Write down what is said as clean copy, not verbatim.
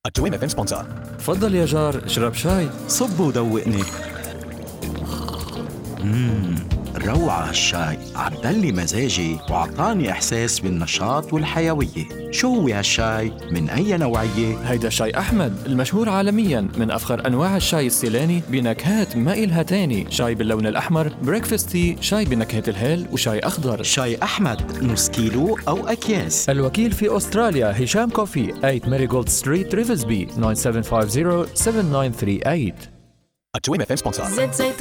التويم FM سبونسر. تفضل يا جار، اشرب شاي. صب ودوقني. روعة هالشاي، عدلي مزاجي وعطاني إحساس بالنشاط والحيوية. شو هو هالشاي؟ من أي نوعية؟ هيدا شاي أحمد المشهور عالميا، من أفخر أنواع الشاي السيلاني بنكهات ما إلها تاني. شاي باللون الأحمر، بريكفاست تي، شاي بنكهة الهيل، وشاي أخضر. شاي أحمد نص كيلو أو أكياس. الوكيل في أستراليا هشام كوفي، 8 ماريغولد ستريت، ريفزبي، 9750 7938. التويم FM سبونسر. زيت زيتون